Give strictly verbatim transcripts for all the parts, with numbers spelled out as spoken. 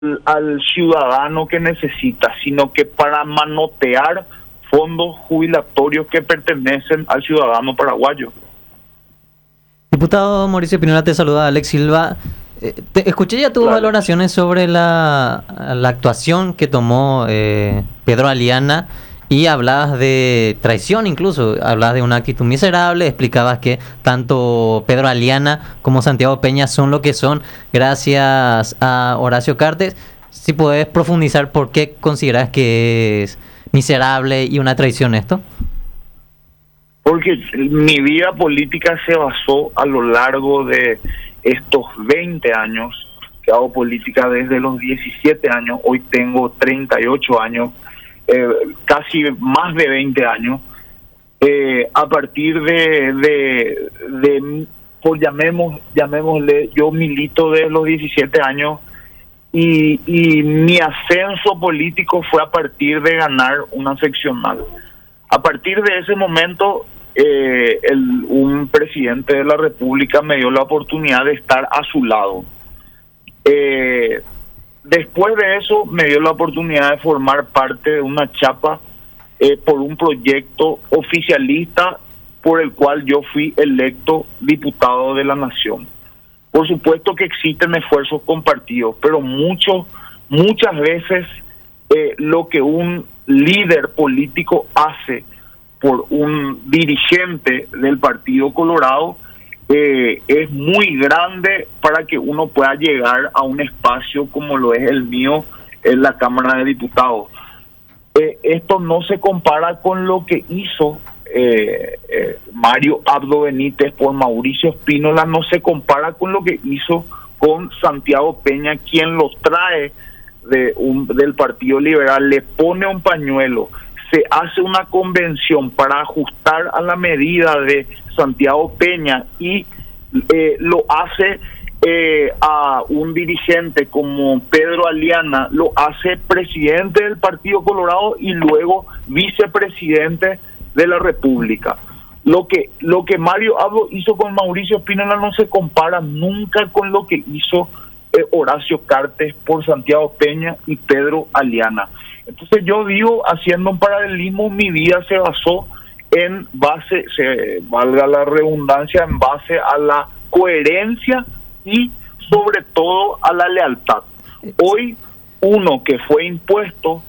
al ciudadano que necesita, sino que para manotear fondos jubilatorios que pertenecen al ciudadano paraguayo. Diputado Mauricio Pineda, te saluda Alex Silva. Eh, te, escuché ya tus Claro. valoraciones sobre la, la actuación que tomó eh, Pedro Aliana, y hablabas de traición, incluso hablabas de una actitud miserable, explicabas que tanto Pedro Aliana como Santiago Peña son lo que son gracias a Horacio Cartes. Si puedes profundizar por qué consideras que es miserable y una traición esto. Porque mi vida política se basó a lo largo de estos veinte años, que hago política desde los diecisiete años, hoy tengo treinta y ocho años, eh, casi más de veinte años, eh, a partir de, de, de por llamemos, llamémosle, yo milito desde los diecisiete años, y, y mi ascenso político fue a partir de ganar una seccional. A partir de ese momento, eh, el, un presidente de la República me dio la oportunidad de estar a su lado. Eh, después de eso, me dio la oportunidad de formar parte de una chapa eh, por un proyecto oficialista por el cual yo fui electo diputado de la Nación. Por supuesto que existen esfuerzos compartidos, pero mucho, muchas veces eh, lo que un líder político hace por un dirigente del Partido Colorado eh, es muy grande para que uno pueda llegar a un espacio como lo es el mío en la Cámara de Diputados. Eh, esto no se compara con lo que hizo eh, eh, Mario Abdo Benítez por Mauricio Spínola, no se compara con lo que hizo con Santiago Peña, quien lo trae de un, del Partido Liberal, le pone un pañuelo, se hace una convención para ajustar a la medida de Santiago Peña y eh, lo hace eh, a un dirigente como Pedro Aliana, lo hace presidente del Partido Colorado y luego vicepresidente de la República. Lo que lo que Mario Abdo hizo con Mauricio Spínola no se compara nunca con lo que hizo eh, Horacio Cartes por Santiago Peña y Pedro Aliana. Entonces yo digo, haciendo un paralelismo, mi vida se basó en base, se valga la redundancia, en base a la coherencia y sobre todo a la lealtad. Hoy uno que fue impuesto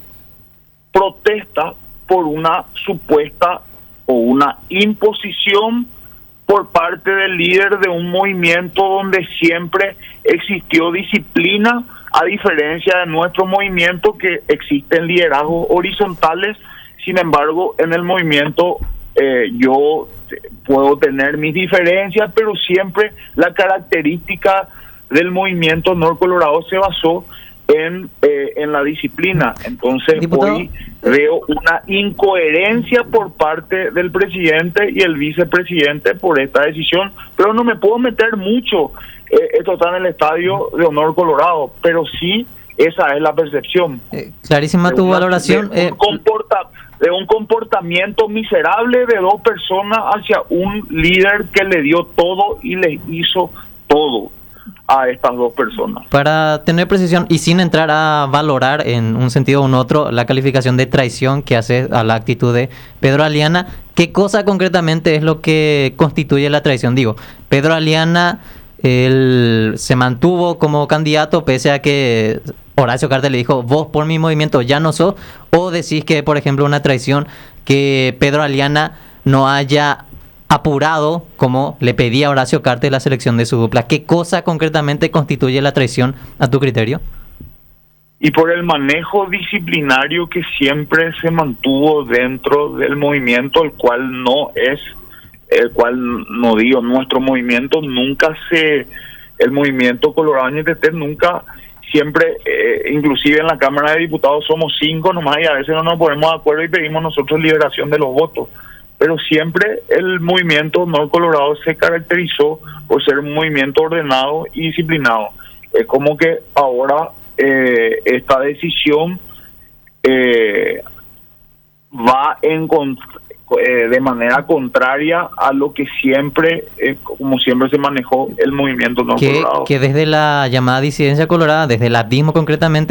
protesta por una supuesta o una imposición por parte del líder de un movimiento donde siempre existió disciplina, a diferencia de nuestro movimiento que existen liderazgos horizontales. Sin embargo, en el movimiento eh, yo puedo tener mis diferencias, pero siempre la característica del movimiento Nor Colorado se basó en, eh, en la disciplina. Entonces, ¿Diputado? Hoy veo una incoherencia por parte del presidente y el vicepresidente por esta decisión, pero no me puedo meter mucho. Eh, esto está en el estadio de Honor Colorado, pero sí, esa es la percepción. Eh, clarísima tu una, valoración. De un, eh, comporta, de un comportamiento miserable de dos personas hacia un líder que le dio todo y le hizo todo a estas dos personas. Para tener precisión y sin entrar a valorar en un sentido u un otro la calificación de traición que hace a la actitud de Pedro Aliana, ¿qué cosa concretamente es lo que constituye la traición? Digo, Pedro Aliana él se mantuvo como candidato pese a que Horacio Cartes le dijo, vos por mi movimiento ya no sos, o decís que, por ejemplo, una traición que Pedro Aliana no haya apurado, como le pedía Horacio Cartes, la selección de su dupla. ¿Qué cosa concretamente constituye la traición a tu criterio? Y por el manejo disciplinario que siempre se mantuvo dentro del movimiento, el cual no es, el cual no digo, nuestro movimiento nunca se, el movimiento Colorado N T T nunca, siempre, eh, inclusive en la Cámara de Diputados somos cinco nomás y a veces no nos ponemos de acuerdo y pedimos nosotros liberación de los votos. Pero siempre el movimiento Nor Colorado se caracterizó por ser un movimiento ordenado y disciplinado. Es como que ahora eh, esta decisión eh, va en con, eh, de manera contraria a lo que siempre, eh, como siempre se manejó el movimiento no que, colorado. que desde la llamada disidencia colorada, desde el atismo concretamente,